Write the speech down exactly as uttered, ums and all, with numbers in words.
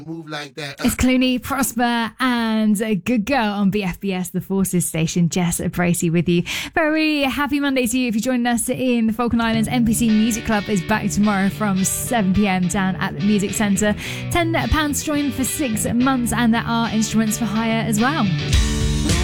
Move like that. It's Clooney, Prosper, and a Good Girl on B F B S, the Forces station. Jess Bracey with you. Very happy Monday to you if you're joining us in the Falkland Islands. N P C Music Club is back tomorrow from seven p.m. down at the Music Centre. ten pounds to join for six months, and there are instruments for hire as well.